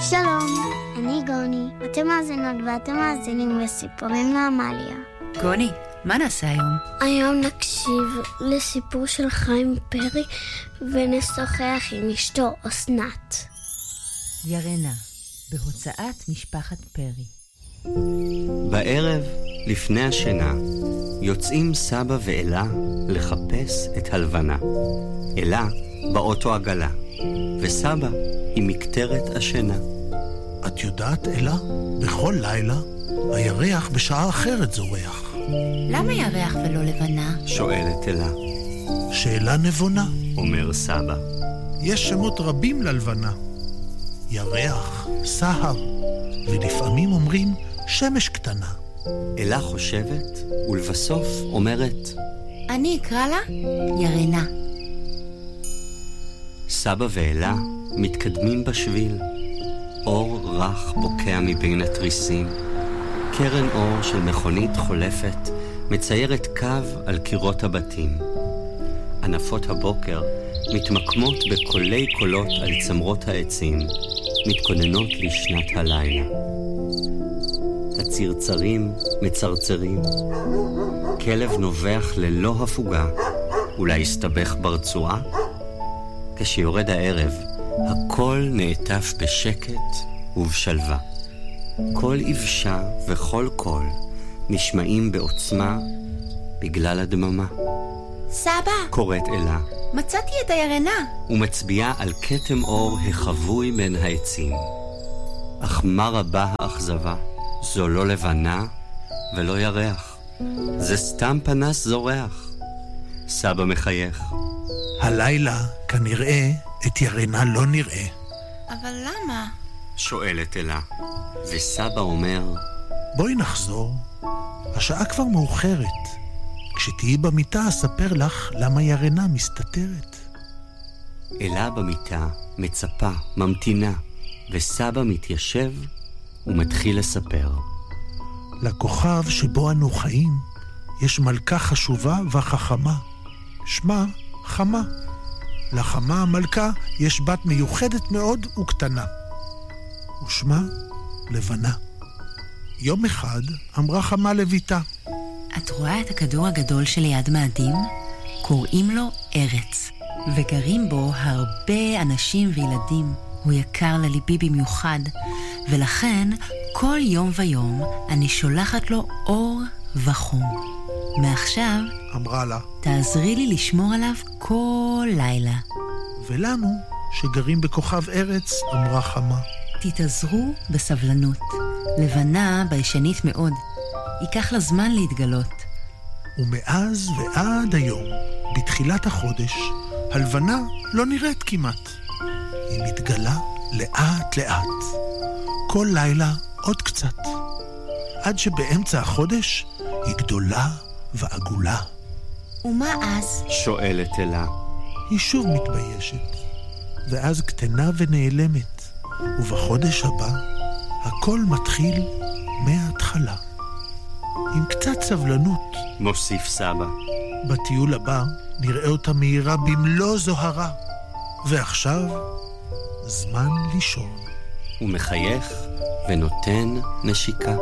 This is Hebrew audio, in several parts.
שלום, אני גוני. אתם מאזינות ואתם מאזינים לסיפורים מעמליה. גוני, מה נעשה היום? היום נקשיב לסיפור של חיים פרי ונשוחח עם אשתו אסנת. ירנה, בהוצאת משפחת פרי. בערב, לפני השינה, יוצאים סבא ואלה לחפש את הלבנה. אלה באוטו עגלה, וסבא עם מקטרת השינה. את יודעת, אלה, בכל לילה הירח בשעה אחרת זורח. למה ירח ולא לבנה? שואלת אלה. שאלה נבונה, אומר סבא. יש שמות רבים ללבנה. ירח, סהר, ולפעמים אומרים שמש קטנה. אלה חושבת, ולבסוף אומרת, אני אקרא לה ירנה. סבא ואלה מתקדמים בשביל. אור רך בוקע מבין התריסים. קרן אור של מכונית חולפת מציירת קו על קירות הבתים. ענפות הבוקר מתמקמות בקולי קולות על צמרות העצים, מתכוננות לשנת הלילה. הצרצרים מצרצרים. כלב נובח ללא הפוגה, אולי יסתבך ברצועה. כשיורד הערב, הכל נעטף בשקט ובשלווה. כל יבשה וכל קול נשמעים בעוצמה בגלל הדממה. סבא, קוראת אלה, מצאתי את הירנה. ומצביעה על כתם אור החבוי בין העצים. אך מה רבה האכזבה, זו לא לבנה ולא ירח. זה סתם פנס זורח. סבא מחייך. הלילה כנראה את ירנה לא נראה. אבל למה? שואלת אלה, וסבא אומר, בואי נחזור, השעה כבר מאוחרת. כשתהיי במיטה אספר לך למה ירנה מסתתרת. אלה במיטה מצפה, ממתינה, וסבא מתיישב ומתחיל לספר. לכוכב שבו אנו חיים יש מלכה חשובה וחכמה, שמה חמה. לחמה המלכה יש בת מיוחדת מאוד וקטנה, ושמה לבנה. יום אחד אמרה חמה לביתה, את רואה את הכדור הגדול שליד מאדים? קוראים לו ארץ, וגרים בו הרבה אנשים וילדים. הוא יקר לליבי במיוחד, ולכן כל יום ויום אני שולחת לו אור וחום. מעכשיו, אמרה לה, תעזרי לי לשמור עליו כל לילה. ולנו שגרים בכוכב ארץ, אמרה חמה, תתעזרו בסבלנות. לבנה ביישנית מאוד. ייקח לה זמן להתגלות. ומאז ועד היום, בתחילת החודש, הלבנה לא נראית כמעט. היא מתגלה לאט לאט. כל לילה עוד קצת. עד שבאמצע החודש היא גדולה ועגולה. ומה אז? שואלת אלה. היא שוב מתביישת, ואז קטנה ונעלמת. ובחודש הבא, הכל מתחיל מההתחלה. עם קצת סבלנות, מוסיף סבא. בטיול הבא נראה אותה מהירה במלוא זוהרה. ועכשיו, זמן לישון. הוא מחייך ונותן נשיקה.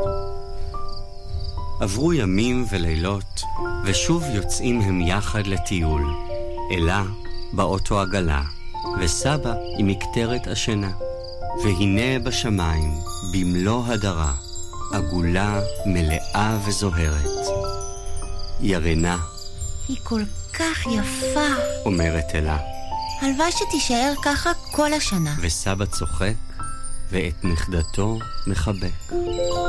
עברו ימים ולילות, ושוב יוצאים הם יחד לטיול. אלה באוטו עגלה, וסבא עם מקטרת השינה. והנה בשמיים, במלוא הדרה, עגולה מלאה וזוהרת. ירנה, היא כל כך יפה. אומרת אלה. הלוואי שתישאר ככה כל השנה. וסבא צוחק, ואת נכדתו מחבק.